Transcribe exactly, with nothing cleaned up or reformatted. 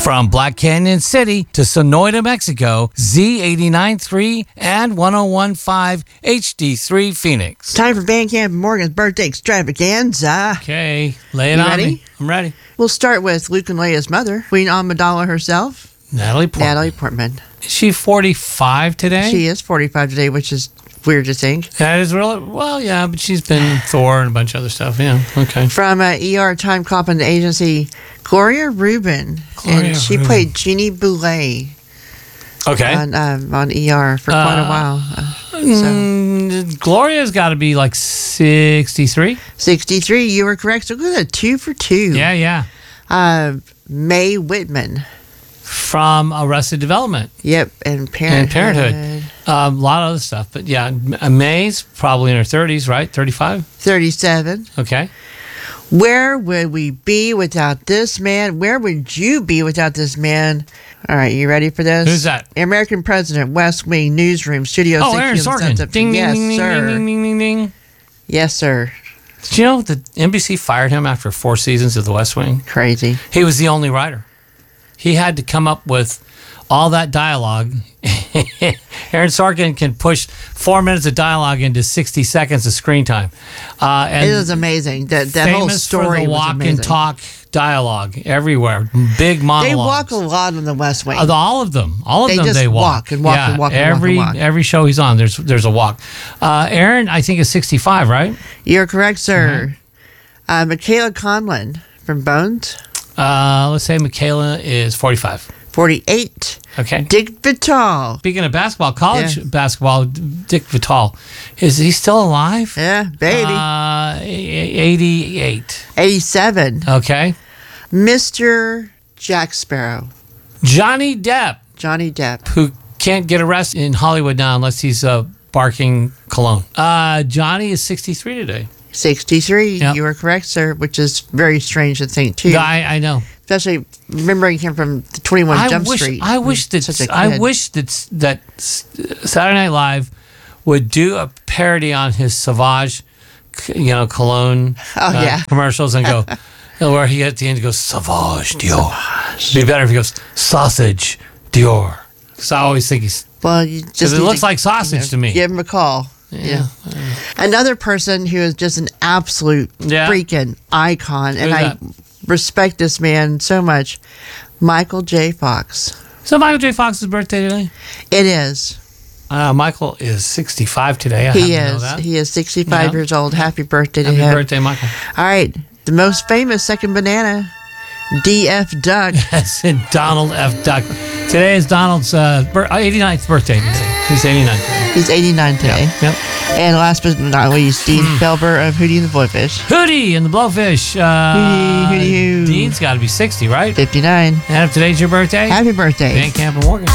From Black Canyon City to Sonoyta, Mexico, Z eighty-nine point three and one oh one point five H D three Phoenix. Time for Bandcamp Morgan's birthday extravaganza. Okay, lay it You on ready? me. I'm ready. We'll start with Luke and Leia's mother, Queen Amidala herself, Natalie Portman. Natalie Portman. Is she forty-five today? She is forty-five today, which is weird to think. That is really, well, yeah, but she's been Thor and a bunch of other stuff. Yeah, okay. From uh, E R Time Competent Agency, Gloria Rubin. Gloria and she Rubin. played Jeannie Boulay Okay. on, um, on E R for quite a Uh, while. Uh, so. Mm, Gloria's got to be like sixty-three. sixty-three, you were correct. So good at two for two. Yeah, yeah. Uh, Mae Whitman. From Arrested Development Yep, and Parenthood. and Parenthood. Um, a lot of other stuff. But yeah, M- May's probably in her thirties, right? thirty-five? thirty-seven. Okay. Where would we be without this man? Where would you be without this man? All right, you ready for this? Who's that? American President, West Wing, Newsroom, Studio Oh, Aaron sixty Sorkin. Sunset- Ding, yes, ding, ding, sir. ding, ding, ding, ding, ding. Yes, sir. Did you know that N B C fired him after four seasons of The West Wing? Crazy. He was the only writer. He had to come up with all that dialogue. Aaron Sorkin can push four minutes of dialogue into sixty seconds of screen time. Uh, and It was amazing. That that whole famous story for the was walk amazing. and talk dialogue everywhere. Big monologues. They walk a lot on the West Wing. Uh, all of them, all of They them, just they walk. walk and walk yeah, and walk and walk and every walk. every show he's on, there's there's a walk. Uh, Aaron, I think is sixty-five, right? You're correct, sir. Mm-hmm. Uh, Michaela Conlon from Bones, Uh, let's say Michaela is forty-five. forty-eight. Okay. Dick Vitale. Speaking of basketball, college Yeah. basketball, Dick Vitale, is he still alive? Yeah, baby. Uh, eighty-eight. eighty-seven. Okay. Mister Jack Sparrow. Johnny Depp, Johnny Depp. who can't get arrested in Hollywood now unless he's uh, barking cologne. Uh, Johnny is sixty-three today. sixty-three. Yep. You were correct, sir, which is very strange to think, too. I, I know. Especially remembering him from the twenty-one I Jump wish, Street. I wish that Such a I kid. wish that that Saturday Night Live would do a parody on his Sauvage, you know, cologne Oh, uh, yeah. commercials and go where he at the end goes Sauvage Dior. It'd be better if he goes Sausage Dior. Because I always think he's Well, you just because it need looks to, like sausage to me. give him a call. Yeah. Another person who is just an absolute Yeah. freaking icon, and Who's I that? respect this man so much, Michael J. Fox. So Michael J. Fox's birthday today. It is. Uh, Michael is sixty-five today. I He happen to know is. that. He is sixty-five Yeah. years old. Happy birthday Happy to him. birthday, Michael. All right. The most famous second banana, D F Duck. That's in Donald F. Duck. Today is Donald's uh, bir- eighty-ninth birthday today. He's eighty-nine today. He's eighty-nine today. Yep. And last but not least, Dean Felber of Hootie and the Blowfish. Hootie and the Blowfish. Uh, Hootie, hootie, hoo. Dean's got to be sixty, right? fifty-nine. And if today's your birthday, Happy birthday. Bandcamp and Morgan.